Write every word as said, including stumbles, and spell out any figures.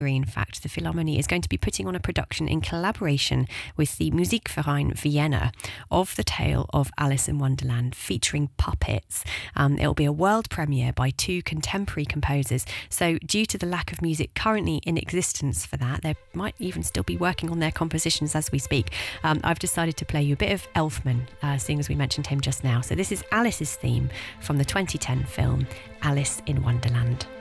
In fact, the Philharmonie is going to be putting on a production in collaboration with the Musikverein Vienna of the tale of Alice in Wonderland, featuring puppets. Um, it'll be a world premiere by two contemporary composers. So due to the lack of music currently in existence for that, they might even still be working on their compositions as we speak. Um, I've decided to play you a bit of Elfman, uh, seeing as we mentioned him just now. So this is Alice's theme from the twenty ten film Alice in Wonderland.